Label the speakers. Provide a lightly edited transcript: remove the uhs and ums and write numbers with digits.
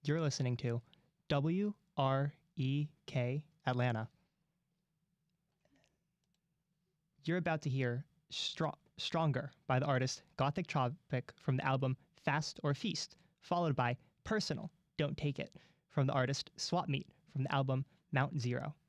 Speaker 1: You're listening to WREK Atlanta. You're about to hear Stronger by the artist Gothic Tropic from the album Fast or Feast, followed by Personal, Don't Take It from the artist Swap Meet from the album Mount Zero.